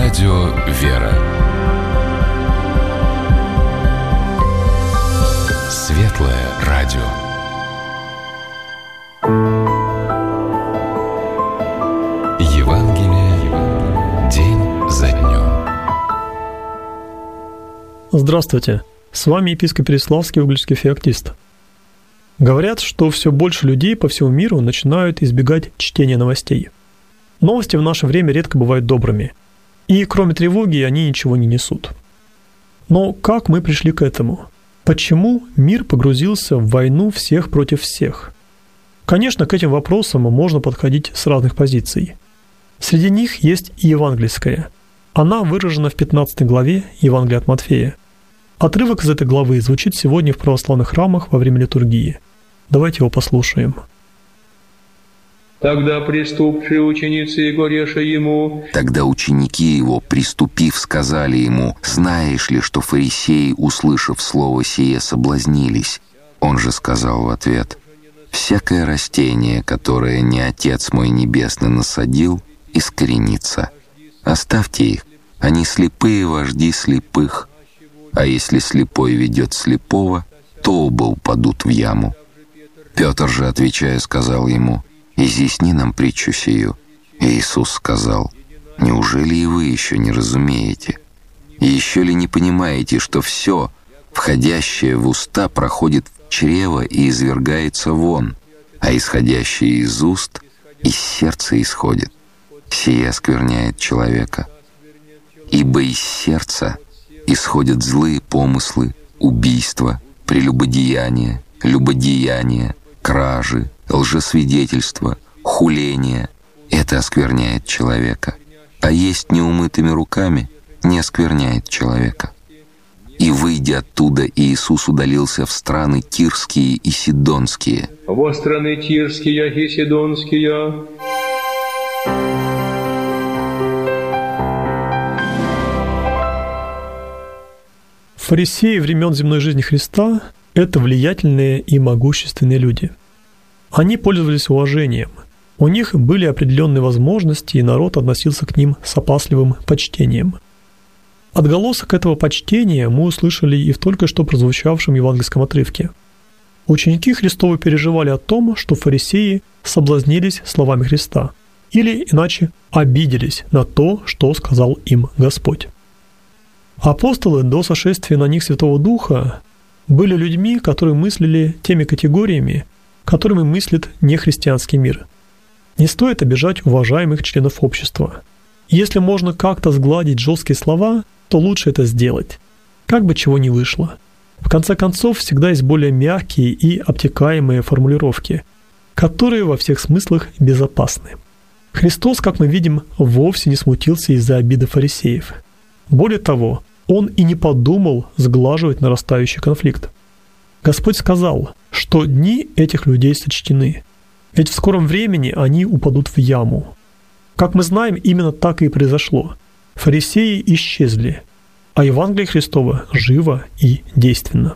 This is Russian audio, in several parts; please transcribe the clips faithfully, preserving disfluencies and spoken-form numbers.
Радио «Вера». Светлое радио. Евангелие день за днем. Здравствуйте, с вами епископ Переславский, Угличский феоктист. Говорят, что все больше людей по всему миру начинают избегать чтения новостей. Новости в наше время редко бывают добрыми, и кроме тревоги они ничего не несут. Но как мы пришли к этому? Почему мир погрузился в войну всех против всех? Конечно, к этим вопросам можно подходить с разных позиций. Среди них есть и евангельская. Она выражена в пятнадцатой главе Евангелия от Матфея. Отрывок из этой главы звучит сегодня в православных храмах во время литургии. Давайте его послушаем. Тогда приступшие ученицы его, реша ему... Тогда ученики его, приступив, сказали ему: «Знаешь ли, что фарисеи, услышав слово сие, соблазнились?» Он же сказал в ответ: «Всякое растение, которое не Отец мой Небесный насадил, искоренится. Оставьте их, они слепые вожди слепых. А если слепой ведет слепого, то оба упадут в яму». Петр же, отвечая, сказал ему: «Изъясни нам притчу сию». И Иисус сказал: «Неужели и вы еще не разумеете? И еще ли не понимаете, что все, входящее в уста, проходит в чрево и извергается вон, а исходящее из уст из сердца исходит? Сие оскверняет человека. Ибо из сердца исходят злые помыслы, убийства, прелюбодеяния, любодеяния, кражи, лжесвидетельство, хуление. Это оскверняет человека. А есть неумытыми руками не оскверняет человека». И, выйдя оттуда, Иисус удалился в страны Тирские и Сидонские. «Во страны Тирские и Сидонские...» Фарисеи времен земной жизни Христа – это влиятельные и могущественные люди. Они пользовались уважением. У них были определенные возможности, и народ относился к ним с опасливым почтением. Отголосок этого почтения мы услышали и в только что прозвучавшем евангельском отрывке. Ученики Христовы переживали о том, что фарисеи соблазнились словами Христа, или, иначе, обиделись на то, что сказал им Господь. Апостолы до сошествия на них Святого Духа были людьми, которые мыслили теми категориями, которыми мыслит нехристианский мир. Не стоит обижать уважаемых членов общества. Если можно как-то сгладить жесткие слова, то лучше это сделать, как бы чего ни вышло. В конце концов, всегда есть более мягкие и обтекаемые формулировки, которые во всех смыслах безопасны. Христос, как мы видим, вовсе не смутился из-за обиды фарисеев. Более того, Он и не подумал сглаживать нарастающий конфликт. Господь сказал, что дни этих людей сочтены, ведь в скором времени они упадут в яму. Как мы знаем, именно так и произошло. Фарисеи исчезли, а Евангелие Христово живо и действенно.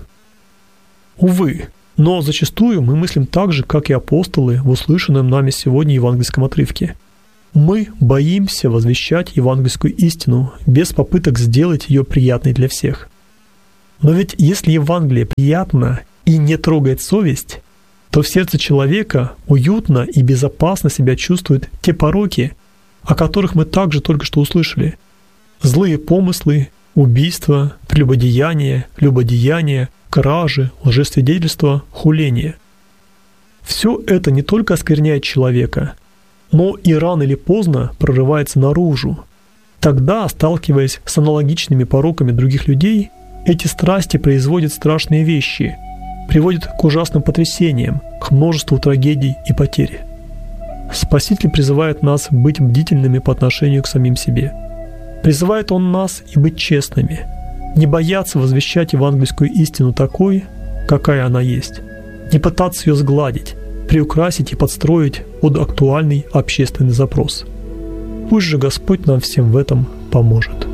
Увы, но зачастую мы мыслим так же, как и апостолы в услышанном нами сегодня евангельском отрывке. Мы боимся возвещать евангельскую истину без попыток сделать ее приятной для всех. Но ведь если Евангелие приятно и не трогает совесть, то в сердце человека уютно и безопасно себя чувствуют те пороки, о которых мы также только что услышали. Злые помыслы, убийства, прелюбодеяния, любодеяния, кражи, лжесвидетельство, хуление. Все это не только оскверняет человека, но и рано или поздно прорывается наружу. Тогда, сталкиваясь с аналогичными пороками других людей, эти страсти производят страшные вещи, приводят к ужасным потрясениям, к множеству трагедий и потерь. Спаситель призывает нас быть бдительными по отношению к самим себе. Призывает Он нас и быть честными, не бояться возвещать евангельскую истину такой, какая она есть, не пытаться ее сгладить, приукрасить и подстроить под актуальный общественный запрос. Пусть же Господь нам всем в этом поможет.